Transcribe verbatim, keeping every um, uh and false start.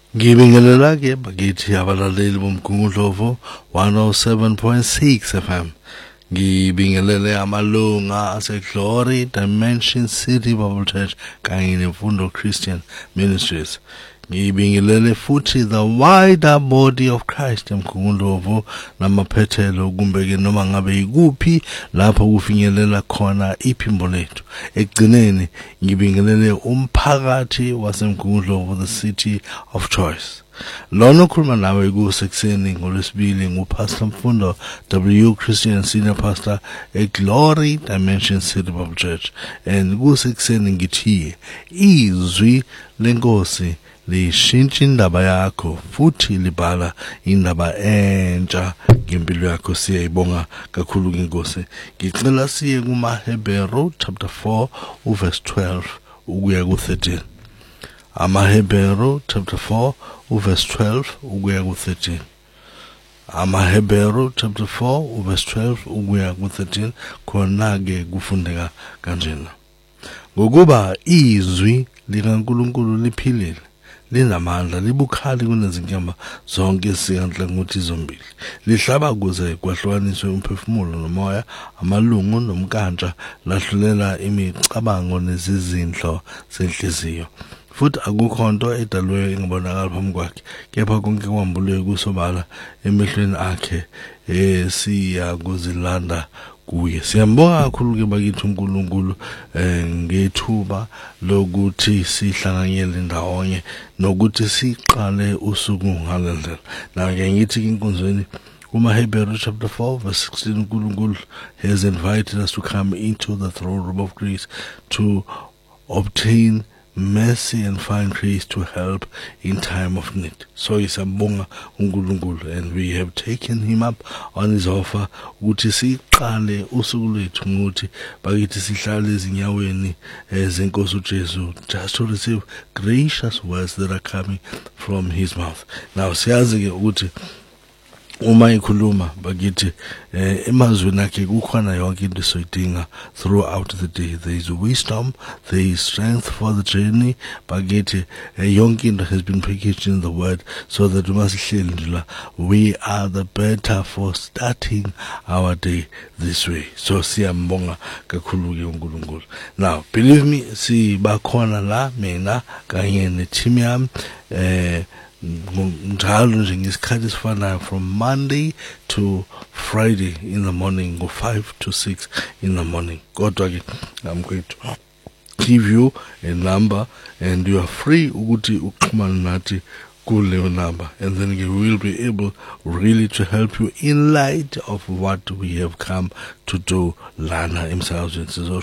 Ngibingelela ke bakithi abalaleli bomgungundlovu one oh seven point six F M. Ngibingelele amalunga ase Glory Dimension City Bible Church kanye nemfundo Christian Ministries. Ngibingelele futhi the wider body of Christ emgungundlovu namaphethelo kumbeke noma ngabe ikuphi lapho kufinyelela khona iphimbo lethu. Ekugcineni ngibingelele umphakathi wasemgungundlovu, the city of choice. Lona khuluma nawe kusekuseni ngolwesibili nguPastor Mfundo W Christian Senior Pastor at Glory Dimension City Bible Church, and kusekuseni ngithi izwi lenkosi lishintsha indaba yakho futhi libhala indaba entsha ngempilo yakho. Siyayibonga kakhulu inkosi. Ngicela siye kumaHebheru chapter four verse twelve ukuya ku thirteen. AmaHebheru chapter four verse twelve ukuya ku thirteen. AmaHebheru chapter four verse twelve ukuya ku thirteen. Khona ke kufundeka kanjena: ngokuba izwi likaNkulunkulu liphilile, linamandla, libukhali kunezinkemba zonke siyanhlangothi zombili, lihlaba kuze kwahlukaniswe umphefumulo nomoya, amalungu nomkantsha, lahlulela imicabango nezizindlo zenhliziyo. Futhi akukho nto edalwe engabonakala phambi kwakhe, kepha konke kwambulwe kusobala emehlweni akhe esiya kuzilanda kuye. Siyambonga kakhulu ke bakithi uNkulunkulu eh ngethuba lokuthi sihlanganyele ndawonye nokuthi siqale usuku ngalendlela. Na ke ngithi inkonzweni kumaHebheru chapter four verse sixteen, uNkulunkulu has invited us to come into the throne room of grace to obtain mercy and find grace to help in time of need. So isambonga uNkulunkulu, and we have taken him up on his offer ukuthi siqale usuku lwethu ngokuthi bakithi sihlale ezinyaweni zenkosi uJesu, just to receive gracious words that are coming from his mouth. Now siyazi ke ukuthi uma ikhuluma bakithi eh, emazweni akhe kukhona yonke into soyidinga throughout the day. There is wisdom, there is strength for the journey. Bakithi eh, yonke into has been packaged in the word, so that we must share, we are the better for starting our day this way. So siyambonga kakhulu ke uNkulunkulu. Now believe me, si bakhona la mina kanye neteam yami eh njalo nje ngesikhathi esifanayo from Monday to Friday in the morning, go five to six in the morning. Kodwa ke I'm going to give you a number and you are free ukuthi uxhumane nathi kuleyo number, and then we will be able really to help you in light of what we have come to do lana emsakazweni.